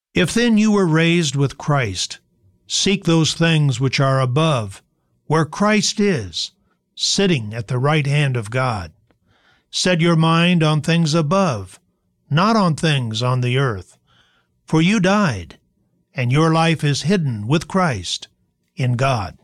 If then you were raised with Christ, seek those things which are above, where Christ is, sitting at the right hand of God. Set your mind on things above, not on things on the earth. For you died, and your life is hidden with Christ in God.